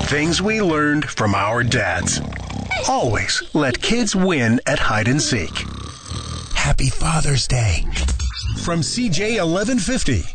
Things we learned from our dads. Always let kids win at hide and seek. Happy Father's Day from CJ 1150.